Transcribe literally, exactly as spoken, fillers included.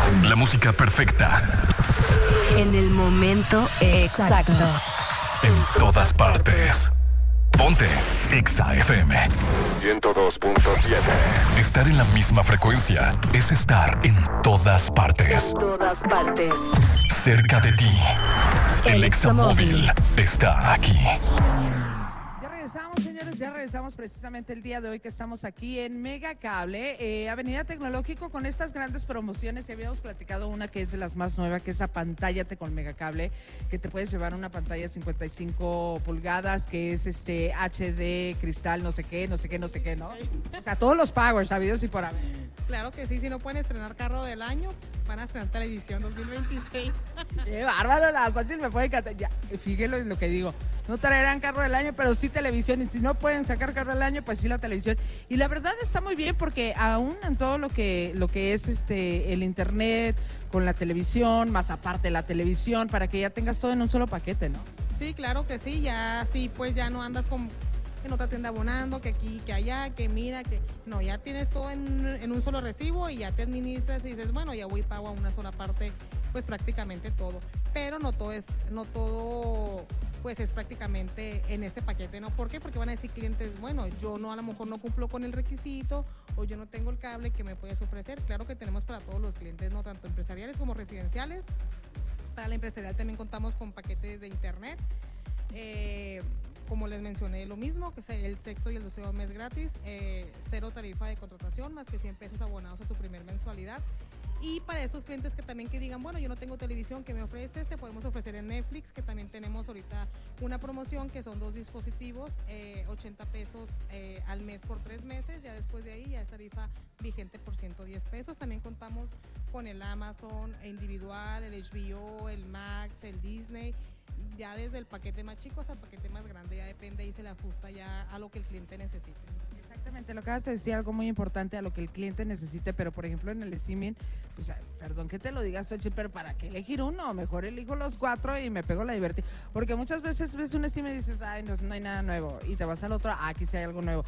La música perfecta. En el momento exacto. En todas partes. Ponte Exa F M ciento dos punto siete. Estar en la misma frecuencia es estar en todas partes. En todas partes. Cerca de ti. El, El Exa Móvil está aquí. Ya regresamos, señores, ya regresamos precisamente el día de hoy que estamos aquí en Mega Cable, eh, Avenida Tecnológico, con estas grandes promociones. Y habíamos platicado una que es de las más nuevas, que es Apantállate con Mega Cable, que te puedes llevar una pantalla cincuenta y cinco pulgadas, que es este H D, cristal, no sé qué, no sé qué, no sé qué, ¿no? O sea, todos los powers, sabidos y por haber. Claro que sí, si no pueden estrenar carro del año, van a estrenar televisión dos mil veintiséis. Qué bárbaro, la Xochitl me puede encantar. Ya, fíjenlo en lo que digo. No traerán carro del año, pero sí televisión. Y si no pueden sacar carro del año, pues sí la televisión. Y la verdad está muy bien, porque aún en todo lo que lo que es este el internet, con la televisión, más aparte la televisión, para que ya tengas todo en un solo paquete, ¿no? Sí, claro que sí, ya sí, pues ya no andas con en otra tienda abonando, que aquí, que allá, que mira, que no, ya tienes todo en, en un solo recibo y ya te administras y dices, bueno, ya voy y pago a una sola parte, pues prácticamente todo. Pero no todo es, no todo pues es prácticamente en este paquete, ¿no? ¿Por qué? Porque van a decir clientes, bueno, yo no, a lo mejor no cumplo con el requisito o yo no tengo el cable que me puedes ofrecer. Claro que tenemos para todos los clientes, no tanto empresariales como residenciales. Para la empresarial también contamos con paquetes de internet. Eh, como les mencioné, lo mismo, que es el sexto y el doceavo mes gratis, eh, cero tarifa de contratación, más que cien pesos abonados a su primer mensualidad. Y para estos clientes que también que digan, bueno, yo no tengo televisión, ¿que me ofreces? Te podemos ofrecer en Netflix, que también tenemos ahorita una promoción, que son dos dispositivos, eh, ochenta pesos eh, al mes por tres meses, ya después de ahí ya es tarifa vigente por ciento diez pesos. También contamos con el Amazon individual, el H B O, el Max, el Disney, ya desde el paquete más chico hasta el paquete más grande, ya depende y se le ajusta ya a lo que el cliente necesite. Exactamente, lo que acabas de decir, algo muy importante, a lo que el cliente necesite, pero por ejemplo en el streaming, pues perdón que te lo digas, Xochitl, pero ¿para qué elegir uno? Mejor elijo los cuatro y me pego la divertida, porque muchas veces ves un streaming y dices, ay, no, no hay nada nuevo, y te vas al otro, ah, aquí sí hay algo nuevo.